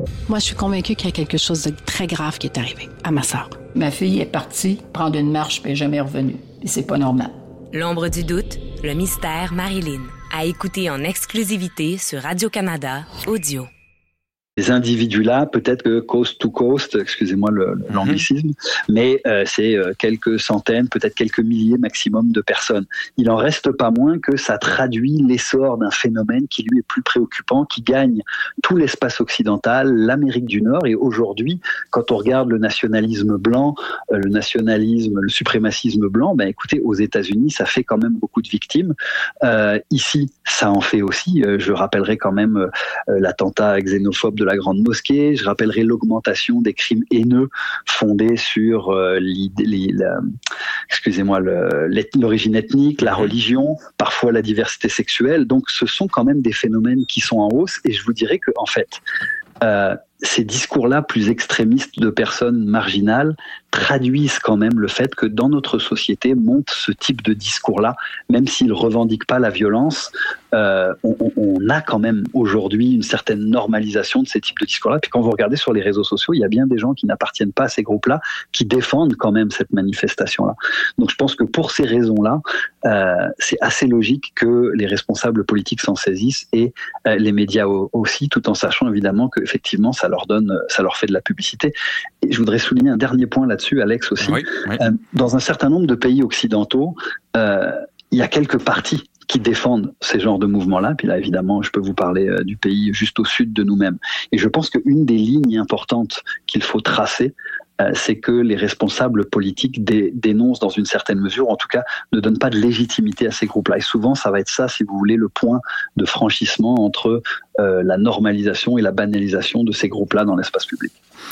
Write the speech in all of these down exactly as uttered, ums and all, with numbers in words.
Moi, je suis convaincue qu'il y a quelque chose de très grave qui est arrivé à ma sœur. Ma fille est partie prendre une marche puis elle n'est jamais revenue. Et c'est pas normal. L'ombre du doute, le mystère Marilyn. À écouter en exclusivité sur Radio-Canada Audio. Ces individus-là, peut-être que coast to coast, excusez-moi le, mm-hmm. l'anglicisme, mais euh, c'est euh, quelques centaines, peut-être quelques milliers maximum de personnes. Il en reste pas moins que ça traduit l'essor d'un phénomène qui lui est plus préoccupant, qui gagne tout l'espace occidental, l'Amérique du Nord, et aujourd'hui, quand on regarde le nationalisme blanc, euh, le nationalisme, le suprémacisme blanc, ben écoutez, aux États-Unis, ça fait quand même beaucoup de victimes. Euh, ici, ça en fait aussi. Euh, je rappellerai quand même euh, l'attentat xénophobe de de la Grande Mosquée. Je rappellerai l'augmentation des crimes haineux fondés sur euh, l'idée, la, excusez-moi, le, l'origine ethnique, la religion, parfois la diversité sexuelle. Donc, ce sont quand même des phénomènes qui sont en hausse. Et je vous dirais que, en fait, euh, ces discours-là plus extrémistes de personnes marginales traduisent quand même le fait que dans notre société monte ce type de discours-là, même s'ils ne revendiquent pas la violence, euh, on, on a quand même aujourd'hui une certaine normalisation de ces types de discours-là. Puis quand vous regardez sur les réseaux sociaux, il y a bien des gens qui n'appartiennent pas à ces groupes-là, qui défendent quand même cette manifestation-là. Donc je pense que pour ces raisons-là, euh, c'est assez logique que les responsables politiques s'en saisissent et euh, les médias aussi, tout en sachant évidemment qu'effectivement ça leur donne, ça leur fait de la publicité. Et je voudrais souligner un dernier point là-dessus, Alex aussi. Oui, oui. Euh, dans un certain nombre de pays occidentaux, euh, il y a quelques partis qui défendent ces genres de mouvements-là. Puis là, évidemment, je peux vous parler euh, du pays juste au sud de nous-mêmes. Et je pense qu'une des lignes importantes qu'il faut tracer, euh, c'est que les responsables politiques dé- dénoncent dans une certaine mesure, en tout cas, ne donnent pas de légitimité à ces groupes-là. Et souvent, ça va être ça, si vous voulez, le point de franchissement entre euh, la normalisation et la banalisation de ces groupes-là dans l'espace public.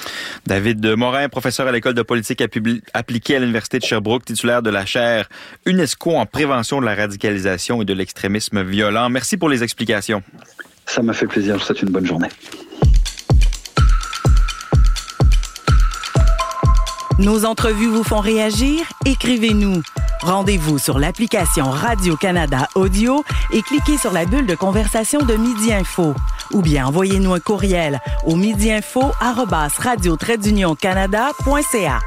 David Morin, professeur à l'École de politique appliquée à l'Université de Sherbrooke, titulaire de la chaire UNESCO en prévention de la radicalisation et de l'extrémisme violent. Merci pour les explications. Ça m'a fait plaisir. Je vous souhaite une bonne journée. Nos entrevues vous font réagir? Écrivez-nous. Rendez-vous sur l'application Radio-Canada Audio et cliquez sur la bulle de conversation de Midi Info. Ou bien envoyez-nous un courriel au midiinfo arobase radio trait d'union canada point c a.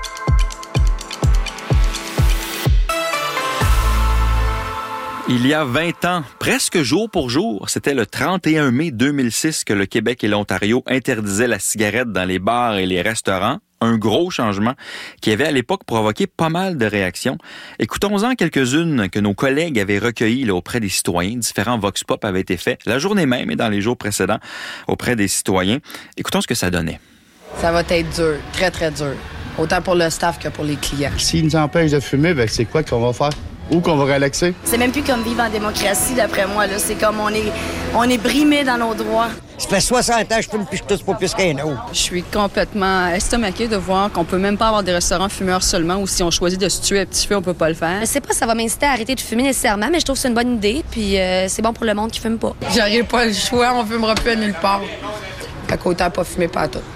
Il y a vingt ans, presque jour pour jour, c'était le trente et un mai deux mille six que le Québec et l'Ontario interdisaient la cigarette dans les bars et les restaurants. Un gros changement qui avait à l'époque provoqué pas mal de réactions. Écoutons-en quelques-unes que nos collègues avaient recueillies là, auprès des citoyens. Différents vox pop avaient été faits la journée même et dans les jours précédents auprès des citoyens. Écoutons ce que ça donnait. Ça va être dur, très très dur. Autant pour le staff que pour les clients. S'ils nous empêchent de fumer, ben c'est quoi qu'on va faire? Où qu'on va relaxer? C'est même plus comme vivre en démocratie, d'après moi. Là. C'est comme on est, on est brimé dans nos droits. Ça fait soixante ans que je fume puis je tousse pas plus qu'un autre. Je suis complètement estomaquée de voir qu'on peut même pas avoir des restaurants fumeurs seulement ou si on choisit de se tuer à petit feu, on peut pas le faire. Je sais pas si ça va m'inciter à arrêter de fumer nécessairement, mais je trouve que c'est une bonne idée puis euh, c'est bon pour le monde qui fume pas. J'aurais pas le choix, on fumera plus à nulle part. Fait qu'autant pas fumer pas tout.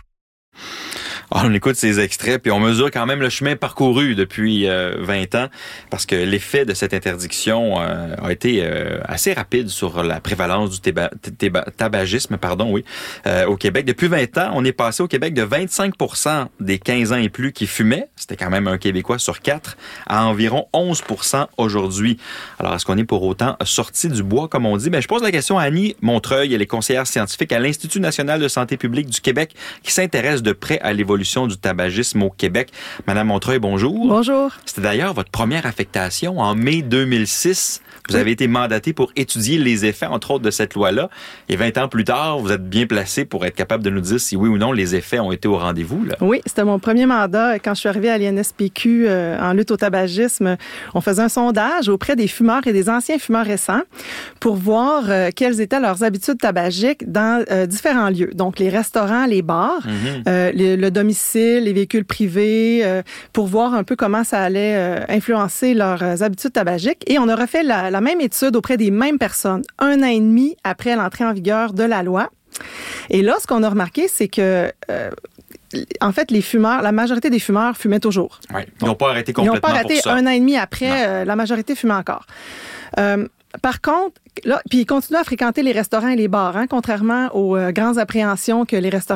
On écoute ces extraits, puis on mesure quand même le chemin parcouru depuis euh, vingt ans, parce que l'effet de cette interdiction euh, a été euh, assez rapide sur la prévalence du téba- téba- tabagisme pardon, oui, euh, au Québec. Depuis vingt ans, on est passé au Québec de vingt-cinq pour cent des quinze ans et plus qui fumaient, c'était quand même un Québécois sur quatre, à environ onze pour cent aujourd'hui. Alors, est-ce qu'on est pour autant sorti du bois, comme on dit? Ben, je pose la question à Annie Montreuil, elle est conseillère scientifique à l'Institut national de santé publique du Québec, qui s'intéresse de près à l'évolution du tabagisme au Québec. Madame Montreuil, bonjour. Bonjour. C'était d'ailleurs votre première affectation en mai deux mille six. Vous oui. avez été mandaté pour étudier les effets, entre autres, de cette loi-là. Et vingt ans plus tard, vous êtes bien placé pour être capable de nous dire si oui ou non les effets ont été au rendez-vous. Là. Oui, c'était mon premier mandat. Quand je suis arrivée à l'I N S P Q euh, en lutte au tabagisme, on faisait un sondage auprès des fumeurs et des anciens fumeurs récents pour voir euh, quelles étaient leurs habitudes tabagiques dans euh, différents lieux. Donc, les restaurants, les bars, mm-hmm. euh, le, le domicile, les véhicules privés, euh, pour voir un peu comment ça allait euh, influencer leurs euh, habitudes tabagiques. Et on a refait la, la même étude auprès des mêmes personnes, un an et demi après l'entrée en vigueur de la loi. Et là, ce qu'on a remarqué, c'est que euh, en fait, les fumeurs, la majorité des fumeurs fumaient toujours. Oui, ils n'ont pas arrêté complètement pour ça. Ils n'ont pas arrêté un an et demi après, euh, la majorité fumait encore. Euh, Par contre, là, puis ils continuent à fréquenter les restaurants et les bars, hein, contrairement aux euh, grandes appréhensions que les restaurants